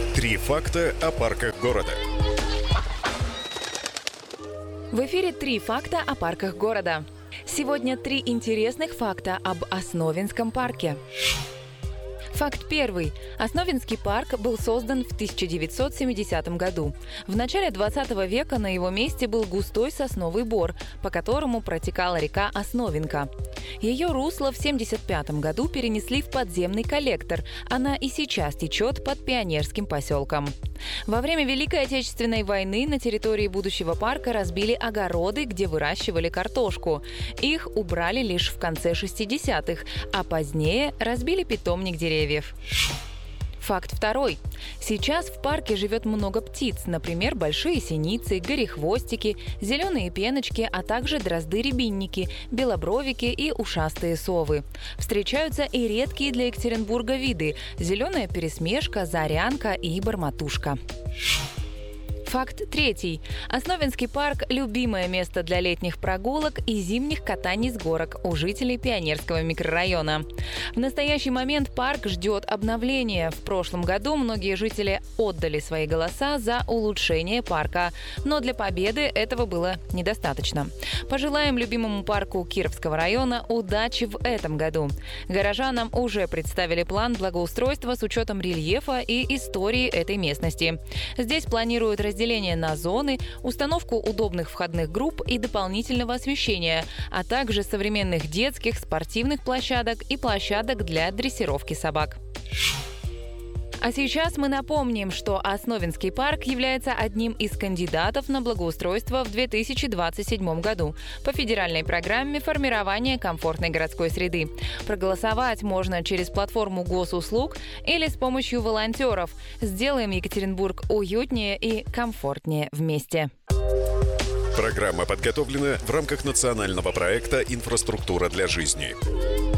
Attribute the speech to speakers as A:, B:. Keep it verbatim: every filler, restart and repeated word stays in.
A: Три факта о парках города.
B: В эфире «Три факта о парках города». Сегодня три интересных факта об Основинском парке. Факт первый. Основинский парк был создан в тысяча девятьсот семидесятом году. В начале двадцатого века на его месте был густой сосновый бор, по которому протекала река Основинка. Ее русло в семьдесят пятом году перенесли в подземный коллектор. Она и сейчас течет под Пионерским поселком. Во время Великой Отечественной войны на территории будущего парка разбили огороды, где выращивали картошку. Их убрали лишь в конце шестидесятых, а позднее разбили питомник деревьев. Факт второй. Сейчас в парке живет много птиц, например, большие синицы, горехвостики, зеленые пеночки, а также дрозды-рябинники, белобровики и ушастые совы. Встречаются и редкие для Екатеринбурга виды – зеленая пересмешка, зарянка и барматушка. Факт третий. Основинский парк – любимое место для летних прогулок и зимних катаний с горок у жителей Пионерского микрорайона. В настоящий момент парк ждет обновления. В прошлом году многие жители отдали свои голоса за улучшение парка, но для победы этого было недостаточно. Пожелаем любимому парку Кировского района удачи в этом году. Горожанам уже представили план благоустройства с учетом рельефа и истории этой местности. Здесь планируют разделение Разделение на зоны, установку удобных входных групп и дополнительного освещения, а также современных детских, спортивных площадок и площадок для дрессировки собак. А сейчас мы напомним, что Основинский парк является одним из кандидатов на благоустройство в две тысячи двадцать седьмом году по федеральной программе формирования комфортной городской среды. Проголосовать можно через платформу госуслуг или с помощью волонтеров. Сделаем Екатеринбург уютнее и комфортнее вместе.
A: Программа подготовлена в рамках национального проекта «Инфраструктура для жизни».